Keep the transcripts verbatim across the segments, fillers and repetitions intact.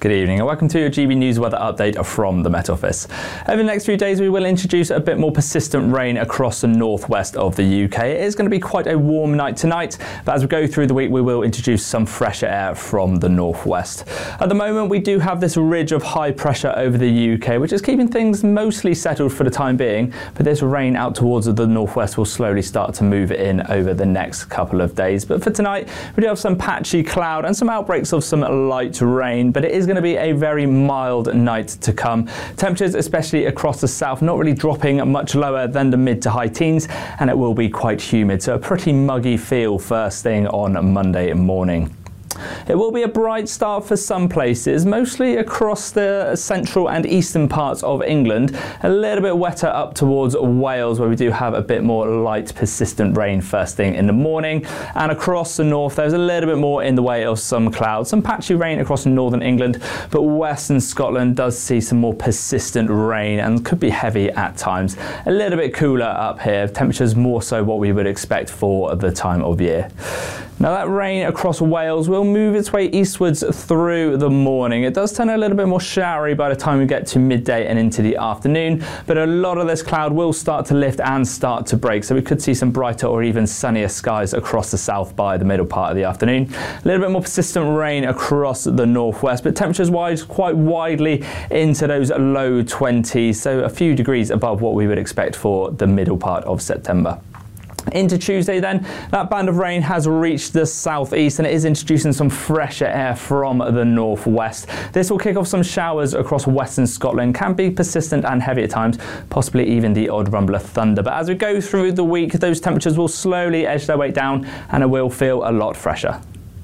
Good evening and welcome to your G B News weather update from the Met Office. Over the next few days we will introduce a bit more persistent rain across the northwest of the U K. It is going to be quite a warm night tonight, but as we go through the week we will introduce some fresher air from the northwest. At the moment we do have this ridge of high pressure over the U K, which is keeping things mostly settled for the time being, but this rain out towards the northwest will slowly start to move in over the next couple of days. But for tonight we do have some patchy cloud and some outbreaks of some light rain, but it is going to be a very mild night to come. Temperatures, especially across the south, not really dropping much lower than the mid to high teens, and it will be quite humid, so a pretty muggy feel first thing on Monday morning. It will be a bright start for some places, mostly across the central and eastern parts of England. A little bit wetter up towards Wales, where we do have a bit more light, persistent rain first thing in the morning. And across the north, there's a little bit more in the way of some clouds. Some patchy rain across northern England, but western Scotland does see some more persistent rain and could be heavy at times. A little bit cooler up here. Temperatures more so what we would expect for the time of year. Now that rain across Wales will move its way eastwards through the morning. It does turn a little bit more showery by the time we get to midday and into the afternoon, but a lot of this cloud will start to lift and start to break, so we could see some brighter or even sunnier skies across the south by the middle part of the afternoon. A little bit more persistent rain across the northwest, but temperatures wise quite widely into those low twenties, so a few degrees above what we would expect for the middle part of September. Into Tuesday then, that band of rain has reached the southeast and it is introducing some fresher air from the northwest. This will kick off some showers across western Scotland, can be persistent and heavy at times, possibly even the odd rumble of thunder. But as we go through the week, those temperatures will slowly edge their way down and it will feel a lot fresher.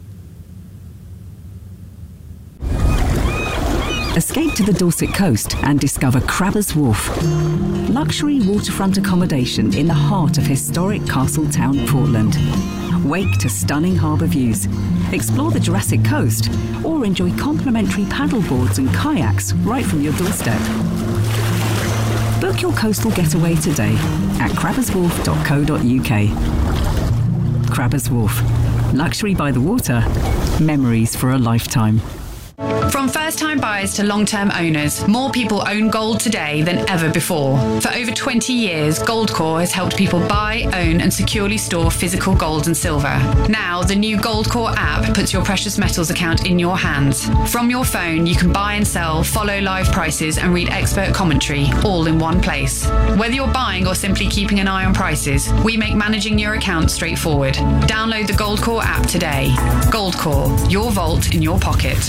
Escape to the Dorset coast and discover Crabbers Wharf. Luxury waterfront accommodation in the heart of historic Castletown, Portland. Wake to stunning harbour views. Explore the Jurassic Coast or enjoy complimentary paddleboards and kayaks right from your doorstep. Book your coastal getaway today at crabbers wharf dot co dot U K. Crabbers Wharf. Luxury by the water. Memories for a lifetime. From first-time buyers to long-term owners, more people own gold today than ever before. For over twenty years, Goldcore has helped people buy, own and securely store physical gold and silver. Now, the new Goldcore app puts your precious metals account in your hands. From your phone, you can buy and sell, follow live prices and read expert commentary, all in one place. Whether you're buying or simply keeping an eye on prices, we make managing your account straightforward. Download the Goldcore app today. Goldcore, your vault in your pocket.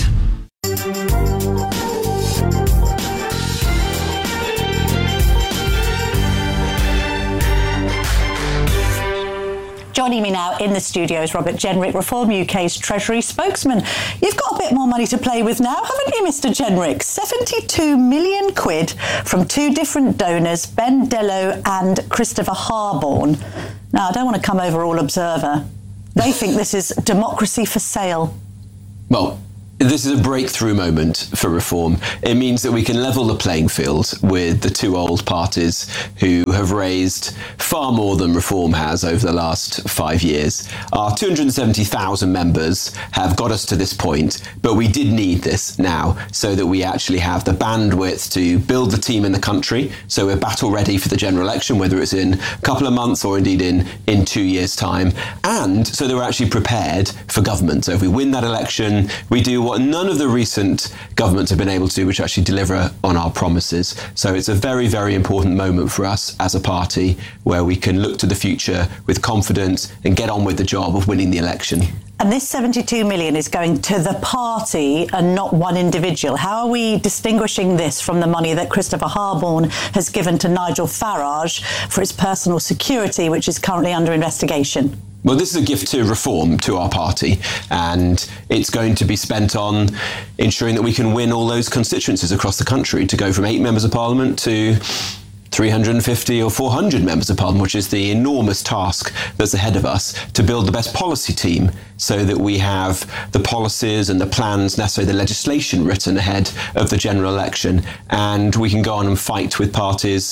Joining me now in the studio is Robert Jenrick, Reform U K's Treasury spokesman. You've got a bit more money to play with now, haven't you, Mr Jenrick? seventy-two million quid from two different donors, Ben Dello and Christopher Harborne. Now, I don't want to come over all observer. They think this is democracy for sale. Well, this is a breakthrough moment for Reform. It means that we can level the playing field with the two old parties who have raised far more than Reform has over the last five years. Our two hundred seventy thousand members have got us to this point, but we did need this now so that we actually have the bandwidth to build the team in the country, so we're battle ready for the general election, whether it's in a couple of months or indeed in, in two years' time, and so that we're actually prepared for government. So if we win that election, we do what what none of the recent governments have been able to, which actually deliver on our promises. So it's a very, very important moment for us as a party where we can look to the future with confidence and get on with the job of winning the election. And this seventy-two million is going to the party and not one individual. How are we distinguishing this from the money that Christopher Harborne has given to Nigel Farage for his personal security, which is currently under investigation? Well, this is a gift to Reform, to our party, and it's going to be spent on ensuring that we can win all those constituencies across the country, to go from eight members of parliament to three hundred fifty or four hundred members of parliament, which is the enormous task that's ahead of us, to build the best policy team so that we have the policies and the plans necessary, the legislation written ahead of the general election, and we can go on and fight with parties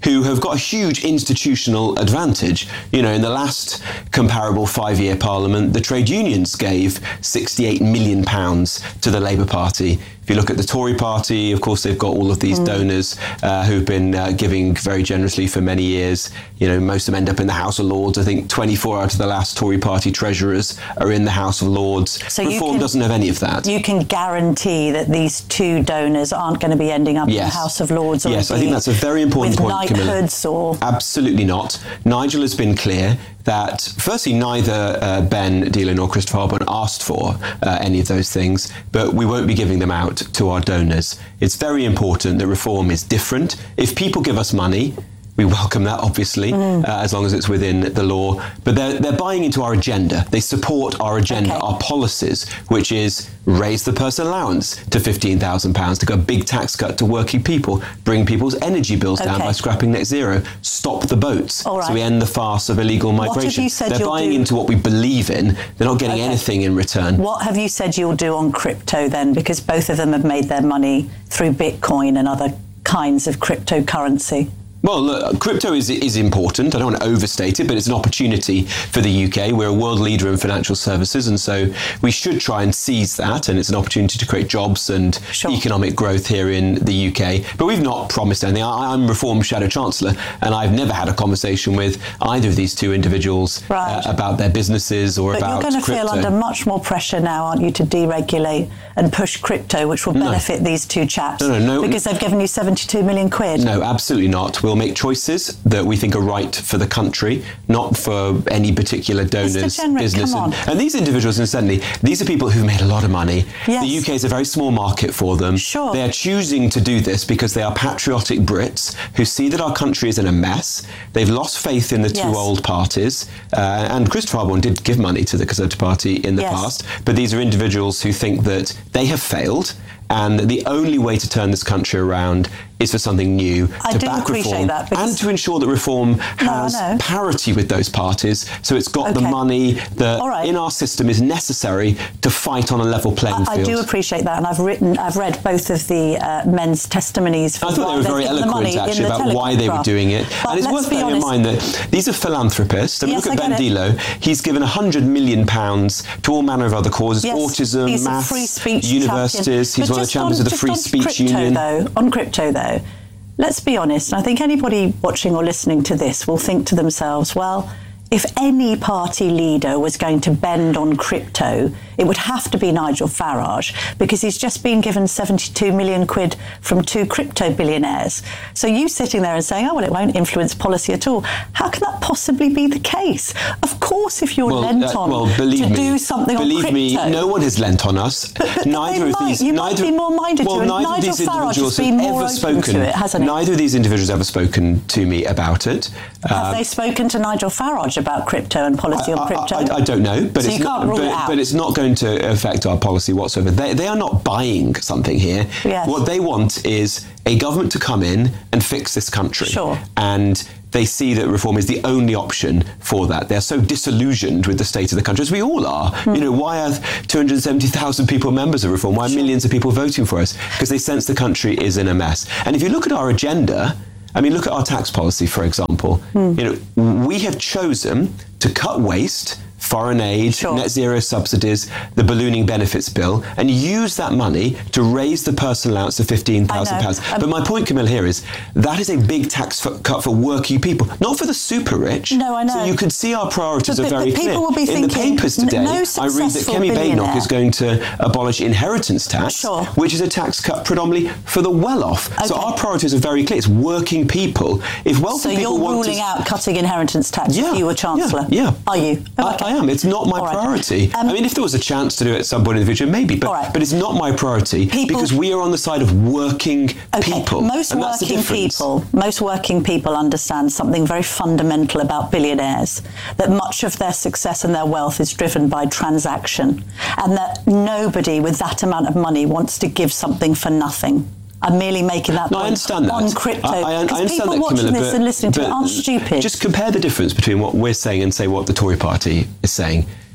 who have got a huge institutional advantage. You know, in the last comparable five-year parliament, the trade unions gave sixty-eight million pounds to the Labour Party. If you look at the Tory party, of course, they've got all of these mm. donors uh, who've been uh, giving very generously for many years. You know, most of them end up in the House of Lords. I think twenty-four out of the last Tory party treasurers are in the House of Lords. So Reform can, doesn't have any of that. You can guarantee that these two donors aren't going to be ending up yes. in the House of Lords? Or yes, I think that's a very important with point, Camilla. Knighthoods or... Absolutely not. Nigel has been clear that, firstly, neither uh, Ben Dealon nor Christopher Harborne asked for uh, any of those things, but we won't be giving them out to our donors. It's very important that Reform is different. If people give us money, we welcome that, obviously, mm. uh, as long as it's within the law. But they're, they're buying into our agenda. They support our agenda, okay. our policies, which is raise the personal allowance to fifteen thousand pounds, to go a big tax cut to working people, bring people's energy bills okay. down by scrapping net zero, stop the boats, right. so we end the farce of illegal migration. What have you said they're you'll buying do? into what we believe in. They're not getting okay. anything in return. What have you said you'll do on crypto then? Because both of them have made their money through Bitcoin and other kinds of cryptocurrency. Well, look, crypto is is important. I don't want to overstate it, but it's an opportunity for the U K. We're a world leader in financial services, and so we should try and seize that, and it's an opportunity to create jobs and sure. economic growth here in the U K. But we've not promised anything. I, I'm Reform Shadow Chancellor, and I've never had a conversation with either of these two individuals right. uh, about their businesses or but about crypto. But you're going to feel under much more pressure now, aren't you, to deregulate and push crypto, which will benefit no. these two chaps? No, no, no. Because they've given you seventy-two million quid. No, absolutely not. We'll make choices that we think are right for the country, not for any particular donor's Jenrick, business. And, and these individuals, incidentally, these are people who've made a lot of money. Yes. The U K is a very small market for them. Sure. They are choosing to do this because they are patriotic Brits who see that our country is in a mess. They've lost faith in the two yes. old parties. Uh, and Christopher Harborne did give money to the Conservative Party in the yes. past. But these are individuals who think that they have failed, and the only way to turn this country around is for something new, I to do back appreciate reform, that, and to ensure that reform has no, parity with those parties, so it's got okay. the money that right. in our system is necessary to fight on a level playing I, field. I do appreciate that, and I've written, I've read both of the uh, men's testimonies. For I thought they were very eloquent, actually, about the why they were doing it. But and it's worth bearing in mind that these are philanthropists. I mean, yes, look at I Ben Dealon. He's given one hundred million pounds to all manner of other causes, yes, autism, he's maths, free speech universities. Champion. He's but one of the champions on, of the Free Speech crypto, Union. Though, on crypto, though, let's be honest, and I think anybody watching or listening to this will think to themselves, well, if any party leader was going to bend on crypto, it would have to be Nigel Farage, because he's just been given seventy-two million quid from two crypto billionaires. So you sitting there and saying, oh, well, it won't influence policy at all. How can that possibly be the case? Of course, if you're well, lent uh, on well, to me, do something on crypto. Believe me, no one has lent on us. But, but, neither but of might, these, you neither, might be more minded well, to, and neither Nigel of these Farage individuals has been have more ever open spoken. to it, hasn't he? Neither of these individuals have ever spoken to me about it. Have um, they spoken to Nigel Farage about crypto and policy I, on crypto? I, I, I don't know, but so it's you not. can't rule but, it out. but it's not going to affect our policy whatsoever. They, they are not buying something here. Yes. What they want is a government to come in and fix this country. Sure. And they see that reform is the only option for that. They're so disillusioned with the state of the country, as we all are. Mm. You know, why are two hundred seventy thousand people members of reform? Why are sure. millions of people voting for us? Because they sense the country is in a mess. And if you look at our agenda, I mean, look at our tax policy, for example. Mm. You know, we have chosen to cut waste, foreign aid, sure. net zero subsidies, the ballooning benefits bill, and use that money to raise the personal allowance to fifteen thousand pounds. Um, but my point, Camille, here is that is a big tax f- cut for working people, not for the super rich. No, I know. So you can see our priorities but, are very but clear. Will be In thinking, the papers today, no I read that Kemi Badenoch is going to abolish inheritance tax, sure. which is a tax cut predominantly for the well-off. Okay. So our priorities are very clear. It's working people. If wealthy so people you're want ruling to... out cutting inheritance tax yeah, if you were Chancellor? Yeah. yeah. Are you? Oh, okay. I, I am. It's not my All right. priority. Um, I mean, if there was a chance to do it at some point in the future, maybe, but, right. but it's not my priority people, because we are on the side of working okay. people. Most and that's the working difference. people, most working people understand something very fundamental about billionaires, that much of their success and their wealth is driven by transaction, and that nobody with that amount of money wants to give something for nothing. I'm merely making that no, point I understand that. on crypto. I, I, I understand people that, watching Camilla, this but, and listening to but it aren't stupid. Just compare the difference between what we're saying and say what the Tory party is saying.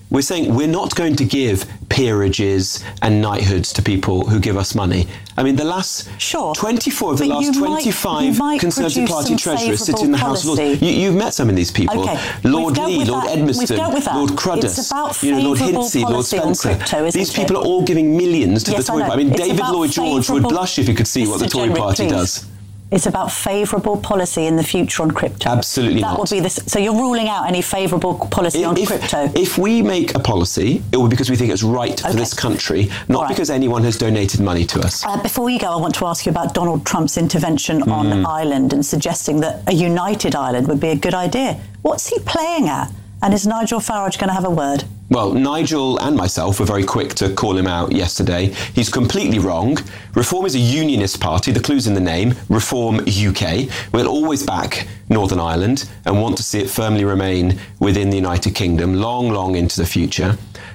we're saying we're not going to give peerages and knighthoods to people who give us money. I mean, the last sure. twenty-four of the but last might, twenty-five Conservative Party treasurers sit in the House of Lords. You, you've met some of these people. Okay. Lord Lee, Lord that. Edmiston, Lord Cruddas, you know, Lord Hinsey, Lord Spencer. Crypto, these people it? are all giving millions to yes, the Tory I Party. I mean, it's David Lloyd George would blush if he could see Mister what the Tory Jenrick, Party please. does. It's about favourable policy in the future on crypto. Absolutely that not. Would be the, so you're ruling out any favourable policy if, on if, crypto? If we make a policy, it will be because we think it's right for okay. this country, not right. because anyone has donated money to us. Uh, before we go, I want to ask you about Donald Trump's intervention mm. on Ireland and suggesting that a united Ireland would be a good idea. What's he playing at? And is Nigel Farage going to have a word? Well, Nigel and myself were very quick to call him out yesterday. He's completely wrong. Reform is a unionist party. The clue's in the name. Reform U K. We'll always back Northern Ireland and want to see it firmly remain within the United Kingdom, long, long into the future.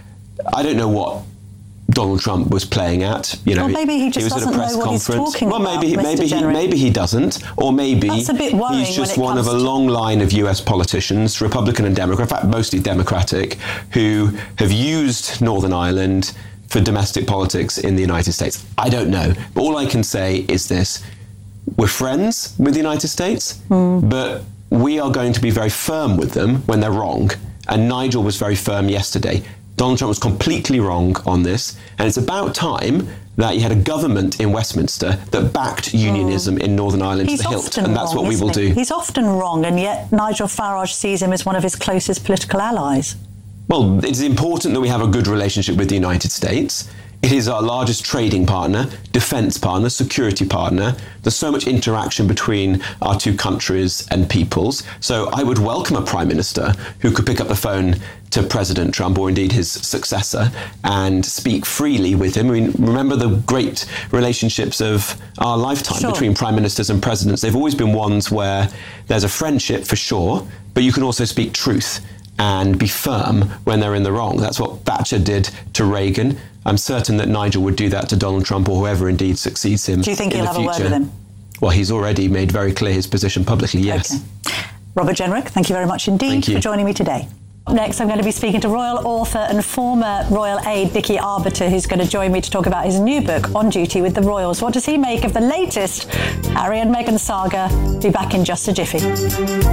I don't know what Donald Trump was playing at. You know, well, maybe he just he was doesn't at a press know what conference. he's talking well, maybe, about, maybe, Mister he, maybe he doesn't, or maybe That's a bit worrying he's just when it one of a comes to- long line of U S politicians, Republican and Democrat, in fact, mostly Democratic, who have used Northern Ireland for domestic politics in the United States. I don't know, but all I can say is this: we're friends with the United States, mm. but we are going to be very firm with them when they're wrong. And Nigel was very firm yesterday. Donald Trump was completely wrong on this, and it's about time that you had a government in Westminster that backed unionism mm. in Northern Ireland He's to the hilt, often and that's wrong, what we will he? do. He's often wrong, and yet Nigel Farage sees him as one of his closest political allies. Well, it's important that we have a good relationship with the United States. It is our largest trading partner, defence partner, security partner. There's so much interaction between our two countries and peoples. So I would welcome a prime minister who could pick up the phone to President Trump, or indeed his successor, and speak freely with him. I mean, remember the great relationships of our lifetime sure. between prime ministers and presidents. They've always been ones where there's a friendship for sure, but you can also speak truth and be firm when they're in the wrong. That's what Thatcher did to Reagan. I'm certain that Nigel would do that to Donald Trump, or whoever indeed succeeds him. Do you think in he'll the have future. a word with him? Well, he's already made very clear his position publicly, yes. Okay. Robert Jenrick, thank you very much indeed for joining me today. Next, I'm going to be speaking to royal author and former royal aide Vicky Arbiter, who's going to join me to talk about his new book, On Duty with the Royals. What does he make of the latest Harry and Meghan saga? Be back in just a jiffy.